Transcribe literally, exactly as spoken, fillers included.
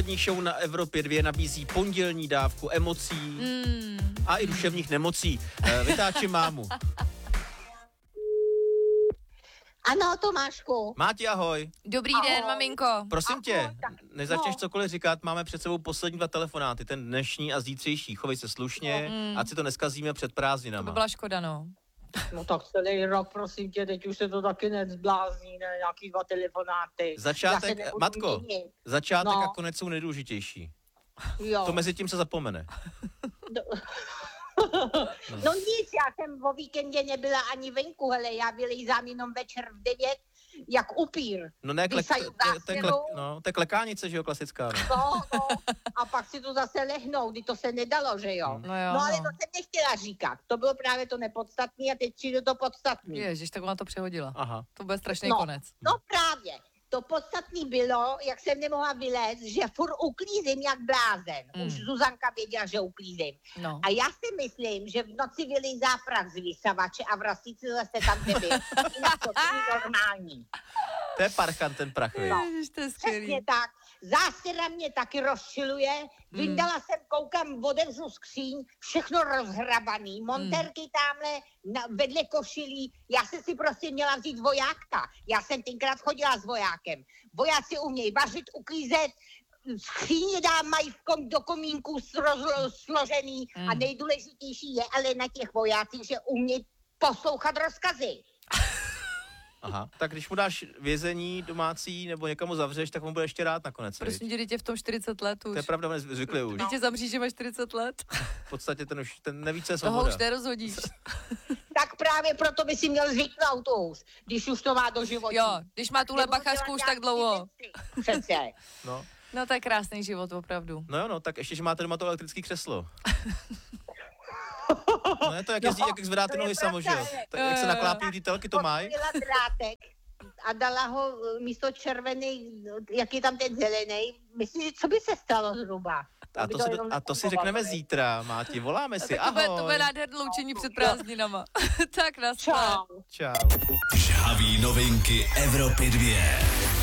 Show na Evropě dva nabízí pondělní dávku emocí mm. a i duševních nemocí. E, vytáčím mámu. Ano, Tomášku. Máti, ahoj. Dobrý Ahoj. den, maminko. Prosím Ahoj, tě, tak- než začneš no. cokoliv říkat, máme před sebou poslední dva telefonáty, ten dnešní a zítřejší. Chovej se slušně, Mm. ať si to neskazíme před To prázdninama. by byla škoda, no. No tak celý rok, prosím tě, teď už se to taky nezblázní, ne, nějaký dva telefonáty. Začátek, Já se nebudu Matko, měnit. začátek No. a konec jsou nejdůležitější. Jo. To mezi tím se zapomene. No. No nic, já jsem o víkendě nebyla ani venku, hele, já vylejzám jenom večer v devět, jak upír. No ne, klek, to, Vysaju to, to, je kle, zásilou. no, to je klekánice, že jo, klasická. No. No, no, a pak si to zase lehnou, kdy to se nedalo, že jo. No jo, No ale no. to jsem nechtěla říkat, to bylo právě to nepodstatné a teď přijde to podstatné. Ježiš, tak ona to přehodila. Aha. To bude strašný No. konec. No právě. To podstatný bylo, jak jsem nemohla vylézt, že furt uklízím jak blázen. Mm. Už Zuzanka věděla, že uklízím. No. A já si myslím, že v noci vylízá prach z vysavače a v rasici zase tam, kde byl. Jinak to není normální. To je parchant, ten prach, viď? Ježiš, to je skvělý. Přesně tak. Zástěra mě taky rozčiluje. Vyndala jsem, koukám, otevřu skříň, všechno rozhrabaný. Monterky tamhle na, vedle košilí. Já jsem si prostě měla vzít vojáka. Já jsem tenkrát chodila s vojákem. Vojáci umějí vařit, uklízet, skříně dám, mají v kom, do komínku sro- složený Mm. a nejdůležitější je ale na těch vojácích, že umějí poslouchat rozkazy. Aha. Tak když mu dáš vězení domácí nebo někomu zavřeš, tak mu bude ještě rád nakonec. Prosím viď? tě, dítě v tom čtyřicet let už. To je pravda, on je zvyklý už. Dítě zamří, že má čtyřicet let. V podstatě ten už ten neví, co je Toho svoboda. už nerozhodíš. Tak právě proto by si měl zvyknout už, když už to má do života. Jo, když má tuhle bachařku už tak dlouho. Přece. No. No to je krásný život, opravdu. no jo, no, tak ještě, že máte doma to elektrické křeslo. No je to, jak jezdí, No, jak zvedáte to je nohy samo, že jo? pravda, Tak jak se Jo, jo, naklápí ty telky, to mají. Odpojila drátek a dala ho uh, místo červený, jak je tam ten zelený. Myslíš, co by se stalo zhruba? A Aby to, si, jenom a to si nefungovalo, řekneme ne? zítra, Máti, voláme si, Tak to bude, to ahoj. bude nádherné loučení před prázdninama. Tak naschle. Čau. Čau. Žhavý novinky Evropy dva.